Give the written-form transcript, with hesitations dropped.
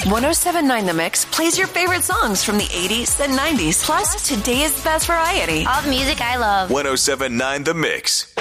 1079 The Mix plays your favorite songs from the 80s and 90s, plus today's best variety. All the music I love. 1079 The Mix.